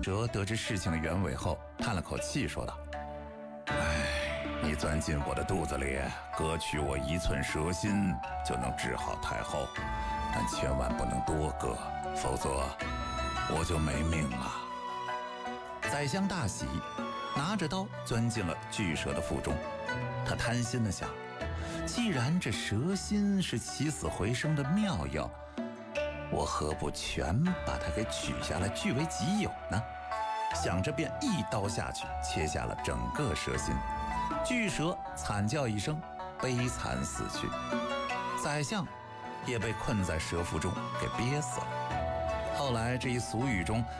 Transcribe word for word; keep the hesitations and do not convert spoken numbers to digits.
蛇得知事情的原委后，叹了口气说道：唉，你钻进我的肚子里，割取我一寸蛇心，就能治好太后，但千万不能多割，否则我就没命了。宰相大喜，拿着刀钻进了巨蛇的腹中。他贪心地想，既然这蛇心是起死回生的妙药，我何不全把它给取下来据为己有呢？想着便一刀下去，切下了整个蛇心。巨蛇惨叫一声，悲惨死去。宰相也被困在蛇腹中给憋死了。后来这一俗语中